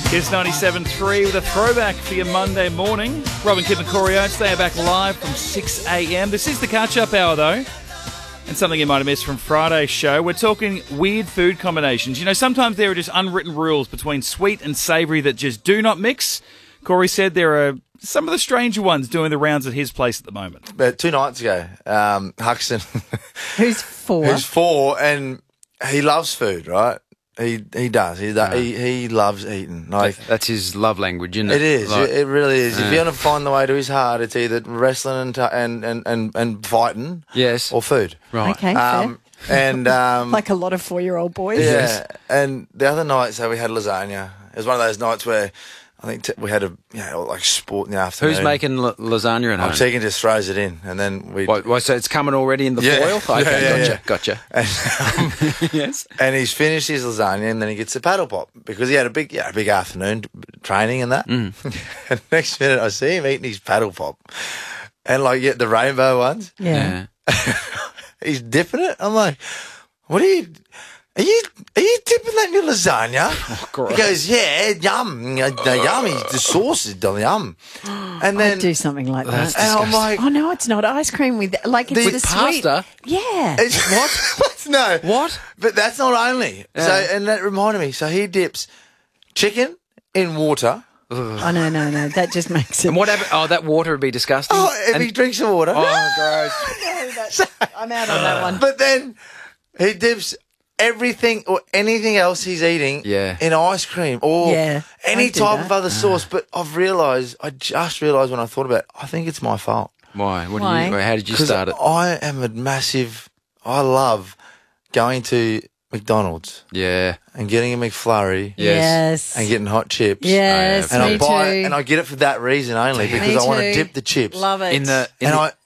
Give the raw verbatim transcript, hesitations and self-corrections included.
Kiss ninety-seven point three with a throwback for your Monday morning. Robin Kidd and Corey Oates, they are back live from six a.m. This is the catch-up hour, though, and something you might have missed from Friday's show. We're talking weird food combinations. You know, sometimes there are just unwritten rules between sweet and savoury that just do not mix. Corey said there are some of the stranger ones doing the rounds at his place at the moment. But two nights ago, um, Huxton, who's four, who's four, and he loves food, right? He he does. He Yeah. he, he loves eating. Like That's his love language, isn't it? it is. Like, it, it really is. Yeah. If you want to find the way to his heart, it's either wrestling and t- and, and, and, and fighting, yes, or food. right. Okay, Um, and um, like a lot of four-year-old boys. yeah. Yes. And the other night, so we had lasagna. It was one of those nights where I think t- we had a you know like sport in the afternoon. Who's making l- lasagna at home? I'm Tegan just throws it in, and then we. What, what, so it's coming already in the Yeah. foil? Okay, Yeah, yeah, gotcha, yeah. gotcha. And, um, Yes. and he's finished his lasagna, and then he gets the paddle pop because he had a big, yeah, a big afternoon training and that. Mm. And next minute, I see him eating his paddle pop, and like yeah, the rainbow ones. Yeah. Yeah. He's dipping it. I'm like, what are you? Are you are you dipping that in your lasagna? Oh, gross. He goes, yeah, yum, uh, the yummy, the sauce is the yum. And then I'd do something like That's that. and I'm disgusting. like, Oh no, it's not ice cream with like it's The the, sweet. pasta? Yeah. it's, what? No, What? But that's not only. So, Yeah. and that reminded me. So he dips chicken in water. Oh no, no, no. That just makes it. And what happened? Oh, that water would be disgusting. Oh, if And- he drinks the water. oh, gross. No, that's- I'm out on that one. But then he dips everything or anything else he's eating Yeah. in ice cream or Yeah, any I do type that. of other sauce. But I've realised, I just realised when I thought about it, I think it's my fault. Why? What Why? Do you, how did you Because start it? I am a massive, I love going to McDonald's Yeah. and getting a McFlurry Yes. and getting hot chips. Yes, And me I buy too. and I get it for that reason only because Me I want to too. dip the chips. Love it. In the in and the, I